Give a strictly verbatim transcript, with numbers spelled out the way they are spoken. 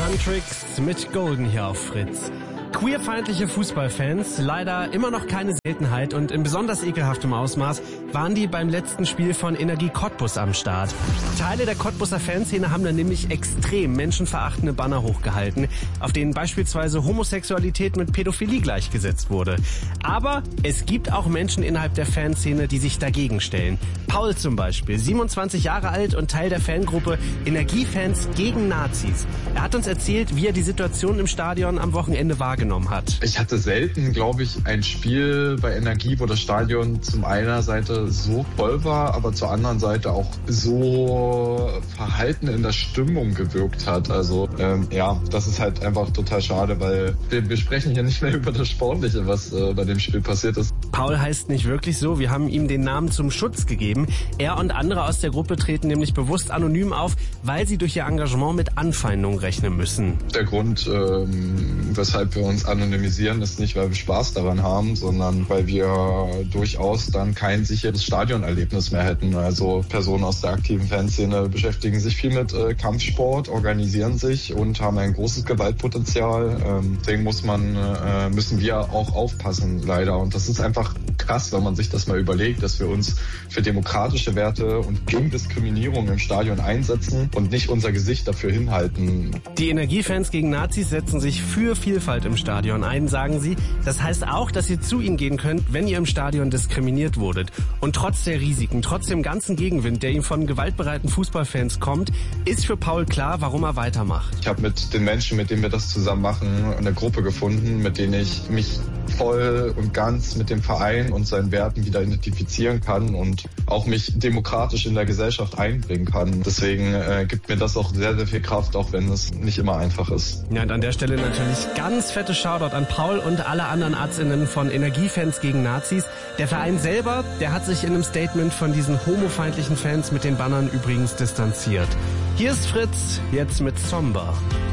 Huntrix mit Golden hier auf Fritz. Queerfeindliche Fußballfans, leider immer noch keine Seltenheit und in besonders ekelhaftem Ausmaß, waren die beim letzten Spiel von Energie Cottbus am Start. Teile der Cottbuser Fanszene haben dann nämlich extrem menschenverachtende Banner hochgehalten, auf denen beispielsweise Homosexualität mit Pädophilie gleichgesetzt wurde. Aber es gibt auch Menschen innerhalb der Fanszene, die sich dagegen stellen. Paul zum Beispiel, siebenundzwanzig Jahre alt und Teil der Fangruppe Energiefans gegen Nazis. Er hat uns erzählt, wie er die Situation im Stadion am Wochenende wahrgenommen hat. Ich hatte selten, glaube ich, ein Spiel bei Energie, wo das Stadion zum einer Seite so voll war, aber zur anderen Seite auch so verhalten in der Stimmung gewirkt hat. Also ähm, ja, das ist halt einfach total schade, weil wir, wir sprechen hier nicht mehr über das Sportliche, was äh, bei dem Spiel passiert ist. Paul heißt nicht wirklich so, wir haben ihm den Namen zum Schutz gegeben. Er und andere aus der Gruppe treten nämlich bewusst anonym auf, weil sie durch ihr Engagement mit Anfeindungen rechnen müssen. Der Grund, ähm, weshalb wir uns anonymisieren, ist nicht, weil wir Spaß daran haben, sondern weil wir durchaus dann kein sicheres Stadionerlebnis mehr hätten. Also Personen aus der aktiven Fanszene beschäftigen sich viel mit äh, Kampfsport, organisieren sich und haben ein großes Gewaltpotenzial. Ähm, deswegen muss man, äh, müssen wir auch aufpassen, leider. Und das ist einfach krass, wenn man sich das mal überlegt, dass wir uns für demokratische Werte und gegen Diskriminierung im Stadion einsetzen und nicht unser Gesicht dafür hinhalten. Die Energiefans gegen Nazis setzen sich für Vielfalt im Stadion ein, sagen sie. Das heißt auch, dass ihr zu ihnen gehen könnt, wenn ihr im Stadion diskriminiert wurdet. Und trotz der Risiken, trotz dem ganzen Gegenwind, der ihm von gewaltbereiten Fußballfans kommt, ist für Paul klar, warum er weitermacht. Ich habe mit den Menschen, mit denen wir das zusammen machen, eine Gruppe gefunden, mit denen ich mich voll und ganz mit dem Verein und seinen Werten wieder identifizieren kann und auch mich demokratisch in der Gesellschaft einbringen kann. Deswegen äh, gibt mir das auch sehr, sehr viel Kraft, auch wenn es nicht immer einfach ist. Ja, und an der Stelle natürlich ganz fette Shoutout an Paul und alle anderen ArztInnen von Energiefans gegen Nazis. Der Verein selber, der hat sich in einem Statement von diesen homofeindlichen Fans mit den Bannern übrigens distanziert. Hier ist Fritz, jetzt mit Somber.